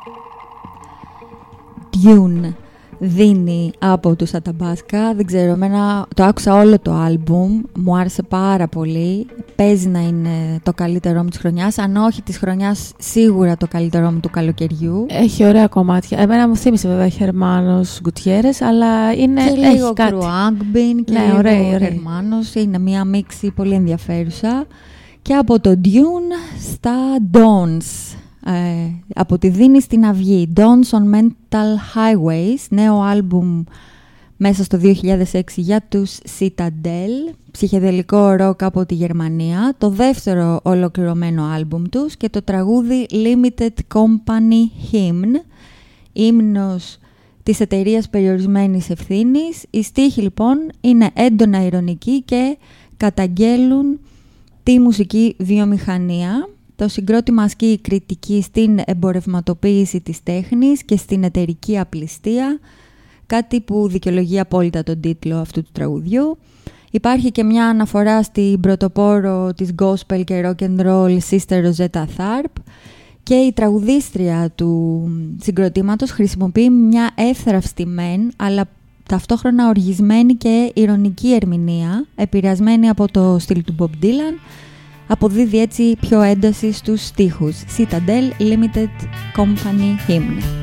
Dune δίνει από τους Αταμπάσκα. Δεν ξέρω, εμένα το άκουσα όλο το άλμπουμ, μου άρεσε πάρα πολύ. Παίζει να είναι το καλύτερό μου της χρονιάς, αν όχι της χρονιάς σίγουρα το καλύτερό μου του καλοκαιριού. Έχει ωραία κομμάτια. Εμένα μου θύμισε βέβαια Χερμάνος Γκουτιέρες, αλλά είναι και λίγο Κρουάγκμπιν και λίγο Χερμάνος. Είναι μια μίξη πολύ ενδιαφέρουσα. Και από το Dune στα Dawns. Από τη Δίνη στην Αυγή, Dawns on Mental Highways, νέο άλμπουμ μέσα στο 2006 για τους Citadel, ψυχεδελικό ροκ από τη Γερμανία, το δεύτερο ολοκληρωμένο άλμπουμ τους και το τραγούδι Limited Company Hymn, ύμνος της εταιρείας περιορισμένης ευθύνης. Οι στίχοι λοιπόν είναι έντονα ειρωνικοί και καταγγέλουν τη μουσική βιομηχανία. Το συγκρότημα ασκεί κριτική στην εμπορευματοποίηση της τέχνης και στην εταιρική απληστία, κάτι που δικαιολογεί απόλυτα τον τίτλο αυτού του τραγουδιού. Υπάρχει και μια αναφορά στην πρωτοπόρο της gospel και rock and roll Sister Rosetta Tharpe και η τραγουδίστρια του συγκροτήματος χρησιμοποιεί μια εύθραυστη μεν, αλλά ταυτόχρονα οργισμένη και ειρωνική ερμηνεία, επηρεασμένη από το στυλ του Bob Dylan. Αποδίδει έτσι πιο ένταση στους στίχους. Citadel Limited Company Hymn.